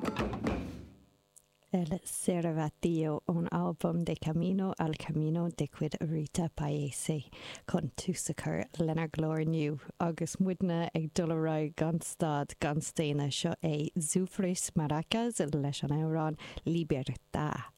El Cervatillo, un album de Camino al Camino de Quid Rita Paese, chun túsachar lenar glór nniu, agus muidna ag dul gan stad gan stéine seo é Zufris Maracas leis an Eurán Libertad.